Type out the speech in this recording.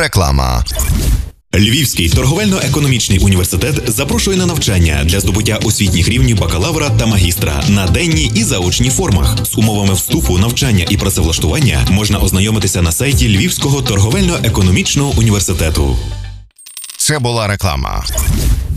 Реклама. Львівський торговельно-економічний університет запрошує на навчання для здобуття освітніх рівнів бакалавра та магістра на денній і заочній формах. З умовами вступу, навчання і працевлаштування можна ознайомитися на сайті Львівського торговельно-економічного університету. Це була реклама.